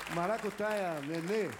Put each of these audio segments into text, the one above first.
Maracutaia, Nenê.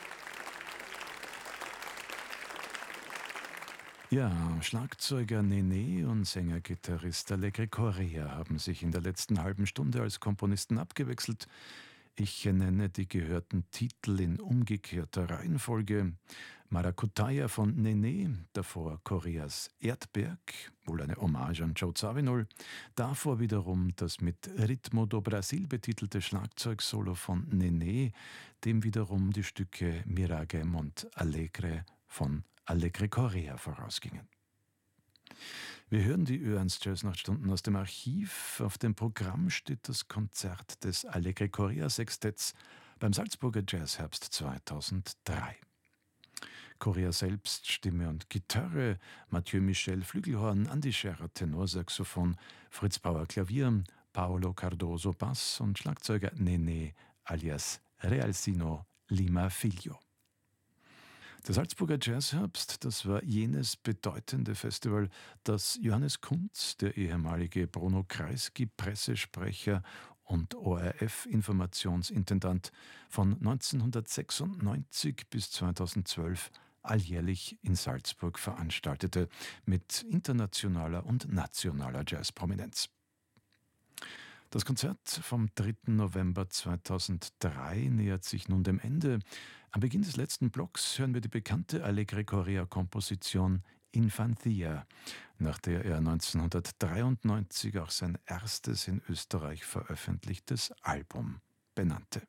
Ja, Schlagzeuger Nenê und Sänger-Gitarrist Alegre Correa haben sich in der letzten halben Stunde als Komponisten abgewechselt. Ich nenne die gehörten Titel in umgekehrter Reihenfolge. Maracutaia von Nenê, davor Correas Erdberg, wohl eine Hommage an Joe Zawinul, davor wiederum das mit Ritmo do Brasil betitelte Schlagzeugsolo von Nenê, dem wiederum die Stücke Miragem und Alegre von Alegre Correa vorausgingen. Wir hören die Ö1 Jazz-Nachtstunden aus dem Archiv. Auf dem Programm steht das Konzert des Alegre Correa Sextetts beim Salzburger Jazzherbst 2003. Correa selbst Stimme und Gitarre, Mathieu Michel Flügelhorn, Andy Scherer Tenorsaxophon, Fritz Bauer Klavier, Paolo Cardoso Bass und Schlagzeuger Nenê alias Realcino Lima Filho. Der Salzburger Jazzherbst, das war jenes bedeutende Festival, das Johannes Kunz, der ehemalige Bruno Kreisky-Pressesprecher und ORF-Informationsintendant, von 1996 bis 2012 alljährlich in Salzburg veranstaltete, mit internationaler und nationaler Jazzprominenz. Das Konzert vom 3. November 2003 nähert sich nun dem Ende. Am Beginn des letzten Blocks hören wir die bekannte Alegre Correa-Komposition Infantia, nach der er 1993 auch sein erstes in Österreich veröffentlichtes Album benannte.